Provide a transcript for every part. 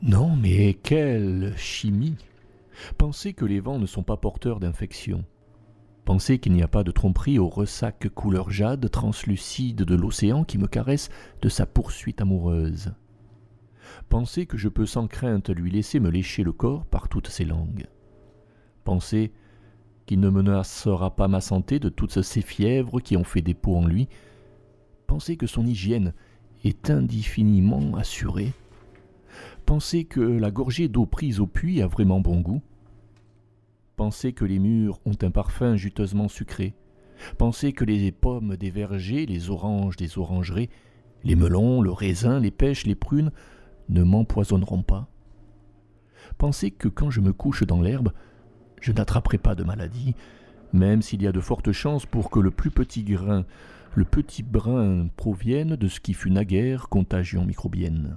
Non, mais quelle chimie! Penser que les vents ne sont pas porteurs d'infections. Penser qu'il n'y a pas de tromperie au ressac couleur jade translucide de l'océan qui me caresse de sa poursuite amoureuse. Penser que je peux sans crainte lui laisser me lécher le corps par toutes ses langues. Penser qu'il ne menacera pas ma santé de toutes ces fièvres qui ont fait dépôt en lui. Penser que son hygiène est indéfiniment assurée. Penser que la gorgée d'eau prise au puits a vraiment bon goût. Penser que les mûres ont un parfum juteusement sucré. Penser que les pommes des vergers, les oranges des orangeries, les melons, le raisin, les pêches, les prunes ne m'empoisonneront pas. Penser que quand je me couche dans l'herbe, je n'attraperai pas de maladie, même s'il y a de fortes chances pour que le plus petit grain, le petit brin provienne de ce qui fut naguère contagion microbienne.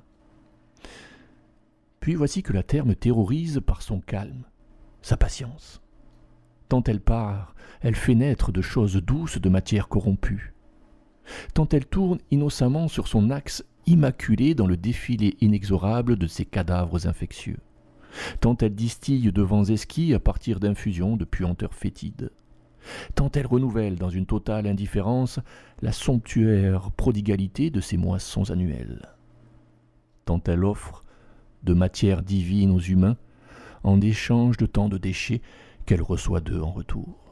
Puis voici que la terre me terrorise par son calme, sa patience. Tant elle part, elle fait naître de choses douces de matière corrompue. Tant elle tourne innocemment sur son axe immaculé dans le défilé inexorable de ses cadavres infectieux. Tant elle distille de vents esquis à partir d'infusions de puanteurs fétides. Tant elle renouvelle dans une totale indifférence la somptuaire prodigalité de ses moissons annuelles. Tant elle offre de matière divine aux humains en échange de tant de déchets qu'elle reçoit d'eux en retour.